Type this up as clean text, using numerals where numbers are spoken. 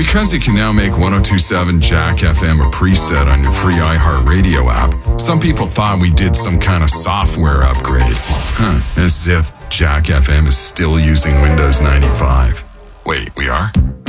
Because you can now make 102.7 Jack FM a preset on your free iHeartRadio app, some people thought we did some kind of software upgrade. As if Jack FM is still using Windows 95. Wait, we are?